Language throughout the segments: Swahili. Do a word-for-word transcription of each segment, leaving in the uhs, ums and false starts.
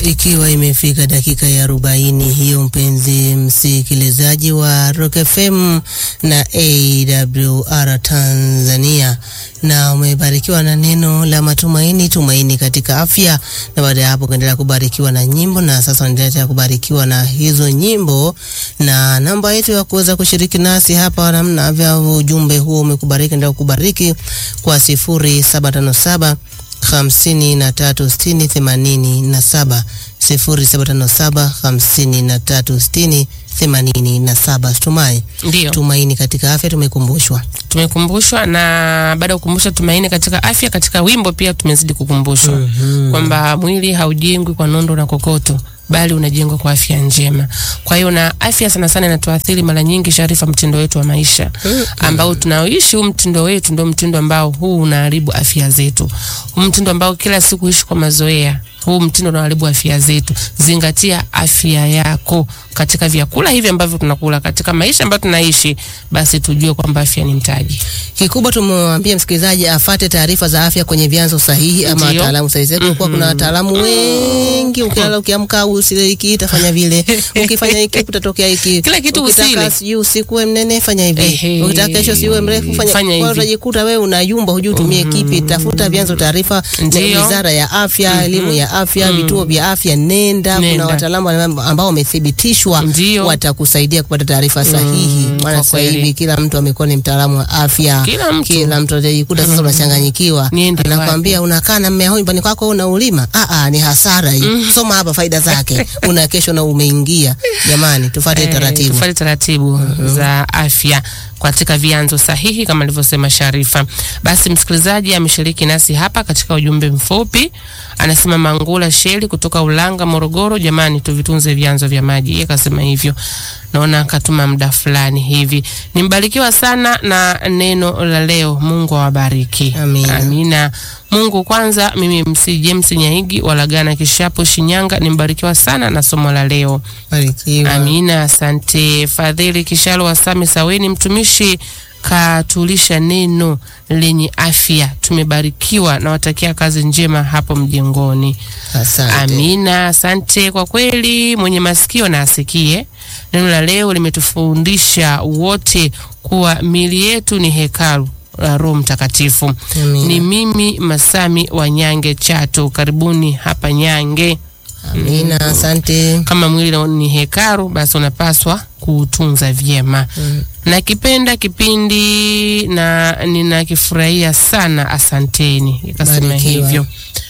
Ikiwa imefika dakika ya arobaini hiyo, mpenzi msikilizaji wa Rock F M na A W R Tanzania, na umebarikiwa na neno la matumaini, tumaini katika afya, na baada ya hapo kaendelea kubarikiwa na nyimbo, na sasa unaendelea kubarikiwa na hizo nyimbo. Na namba yetu ya kuweza kushiriki nasi hapa namna vya ujumbe huo umekubariki, ndio kubariki kwa sifuri saba tano saba hamsini na tatu sitini themanini na saba, sifuri saba tano saba hamsini na tatu sitini themanini na saba. Tumai Ndiyo. Tumaini katika afya tumekumbushwa. Tumekumbushwa, na baada ya kukumbusha tumaini katika afya, katika wimbo pia tumezidi kukumbushwa mm-hmm. kwamba mwili haujengwi kwa nondo na kokoto, bali unajengwa kwa afya njema. Kwa hiyo na afya sana sana inatuathiri mara nyingi, Sharifa, mtindo wetu wa maisha ambao tunaoishi. Huu mtindo wetu ndio mtindo ambao huu unaharibu afya zetu. Huu mtindo ambao kila siku ishi kwa mazoea, huu mtindo unaharibu afya zetu. Zingatia afya yako katika vyakula hivi ambavyo tunakula, katika maisha ambayo tunaishi, basi tujue kwamba afya ni mtaji. Kikubwa tumwambie msikilizaji afate taarifa za afya kwenye vyanzo sahihi ama wataalamu sahihi. Mm-hmm. Kwa kuna wataalamu wengi, ukilala ukiamka usile hiki itafanya vile, ukifanya hiki kutatokea hiki, kila kitu usile. Ukitaka sijui usiku mnene fanya hivi, ukitaka kesho siwe mrefu fanya, fanya hivi. Utajikuta wewe unayumba, hujui utumie mm-hmm. kipi. Tafuta vyanzo taarifa na Wizara ya Afya, mm-hmm. elimu ya afya, mm-hmm. vituo vya afya, nenda, nenda. Kuna wataalamu ambao wamethibitishwa, watakusaidia kupata taarifa sahihi. Maana mm, sasa hivi kila mtu amekuwa ni mtaalamu wa afya. Kila mtu, kila mtu atajikuta sasa unachanganyikiwa. Anakuambia unakaa na mmea huu nyumbani kwako unaulima. Ah ah, ni hasara hii. Mm. Soma hapa faida zake. Una kesho na umeingia. Jamani, tufuate taratibu. Tufuate taratibu mm-hmm. za afya katika vyanzo sahihi kama alivyosema Sharifa. Basi msikilizaji ameshiriki nasi hapa katika ujumbe mfupi. Anasema Mangula Sheli kutoka Ulanga, Morogoro, jamani tuvitunze vyanzo vya maji. Yeye akasema hivyo. Naona akatuma muda fulani hivi. Nimbarikiwa sana na neno la leo. Mungu awabariki. Amina. Amina. Mungu kwanza. Mimi msi James Nyahigi Walagana Kishapo Shinyanga, nimbarikiwa sana na somo la leo. Barikiwa. Amina, asante. Fadhili Kishalo wa Sami Saweni, mtumishi katulisha neno lenye afya. Tumebarikiwa na watakia kazi njema hapo mjengoni. Asante. Amina, asante. Kwa kweli mwenye masikio na asikie. Neno la leo limetufundisha wote kuwa mili yetu ni hekalu la Roho Mtakatifu. Amina. Ni mimi Masami wa Nyange Chato, karibuni hapa Nyange. Amina, asante. Kama mwili ni hekalu, basi unapaswa kutunza vyema. Mm. Na kipenda kipindi na ninakifurahia sana, asanteni. Nikasema hivyo.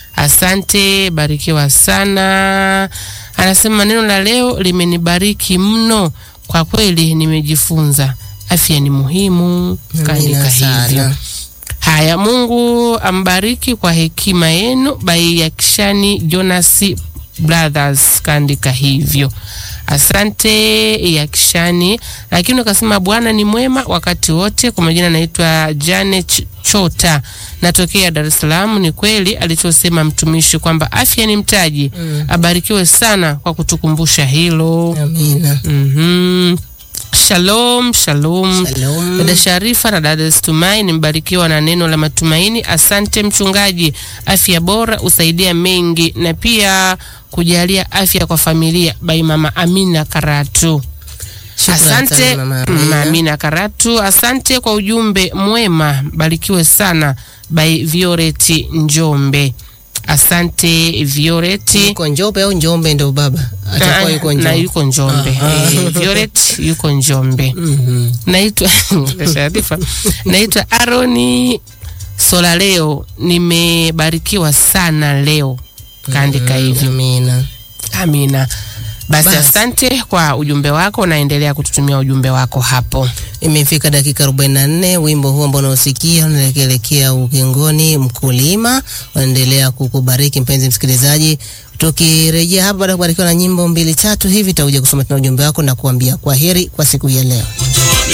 Asante, barikiwa sana. Anasema neno la leo limenibariki mno. Kwa kweli nimejifunza afya ni muhimu. Kaandika hivyo. Haya, Mungu ambariki kwa hekima yenu. By Yakshani Jonas Brothers, kaandika hivyo. Asante Yakshani. Lakini ukasema Bwana ni mwema wakati wote. Kwa majina naitwa Janet Chota, natokea Dar es Salaam. Ni kweli alichosema mtumishi kwamba afya ni mtaji. Mm. Abarikiwe sana kwa kutukumbusha hilo. Amina. Mhm. Shalom, shalom. Shalom. Dada Sharifa na dada Tumaini, mbarikiwa na neno la matumaini. Asante mchungaji. Afya bora usaidia mengi na pia kujalia afya kwa familia. By Mama Amina Karatu. Asante Mama Amina. Amina Karatu. Asante kwa ujumbe mwema. Barikiwe sana. By Violet Njombe. Asante Violet. Yuko Njombe au Njombe ndo baba? Atakuwa yuko Njombe. Na yuko Njombe. Eh, Violet yuko Njombe. Mhm. Naitwa Sharifa. Naitwa Aroni Sola leo. Nimebarikiwa sana leo. Kaandika hivyo. Amina. Amina. Basi Bas. Asante kwa ujumbe wako, naendelea kututumia ujumbe wako hapo. Imefika dakika arobaini na nne, wimbo huu ambao unasikia unaelekea ukingoni. Mkulima unaendelea kukubariki mpenzi msikilizaji. Tukirejea hapa baada ya kubarikiwa na nyimbo mbili tatu hivi, tutakuja kusoma tena ujumbe wako na kuambia kwaheri kwa siku ya leo.